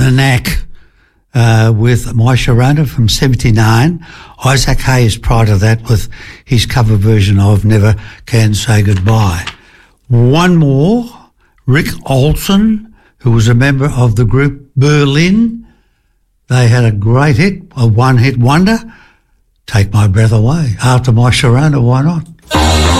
The Knack with My Sharona from 79. Isaac Hayes prior to that with his cover version of Never Can Say Goodbye. One more, Rick Olsen, who was a member of the group Berlin. They had a great hit, a one-hit wonder, Take My Breath Away. After My Sharona, why not?